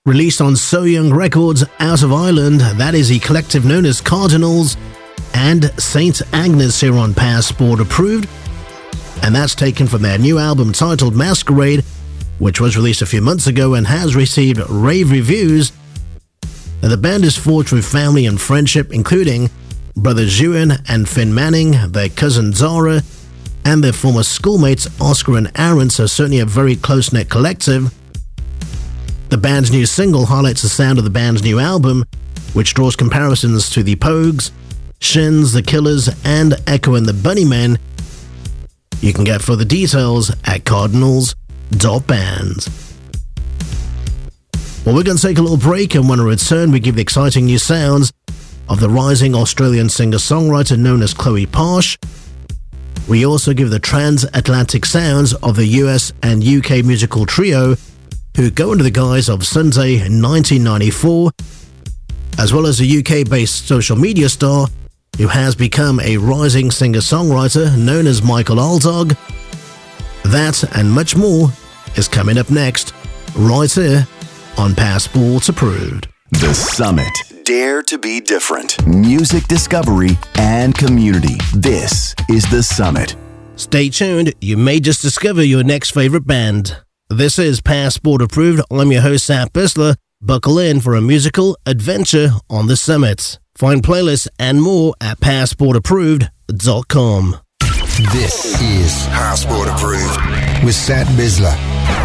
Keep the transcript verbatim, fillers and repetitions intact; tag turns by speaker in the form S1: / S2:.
S1: Released on So Young Records out of Ireland, that is the collective known as Cardinals and Saint Agnes here on Passport Approved. And that's taken from their new album titled Masquerade, which was released a few months ago and has received rave reviews. Now, the band is forged through family and friendship, including brothers Ewan and Finn Manning, their cousin Zara, and their former schoolmates Oscar and Aaron, so certainly a very close-knit collective. The band's new single highlights the sound of the band's new album, which draws comparisons to the Pogues, Shins, The Killers, and Echo and the Bunnymen. You can get further details at cardinals dot band. Well, we're going to take a little break, and when we return, we give the exciting new sounds of the rising Australian singer-songwriter known as Chloe Posh. We also give the transatlantic sounds of the U S and U K musical trio who go under the guise of Sunday nineteen ninety-four, as well as a U K-based social media star who has become a rising singer-songwriter known as Michael Aldog. That and much more is coming up next, right here on Passport Approved.
S2: The Summit. Dare to be different. Music discovery and community. This is The Summit.
S1: Stay tuned. You may just discover your next favorite band. This is Passport Approved. I'm your host, Sap Bisler. Buckle in for a musical adventure on The Summit. Find playlists and more at passport approved dot com.
S3: This is Passport Approved with Sap Bisler.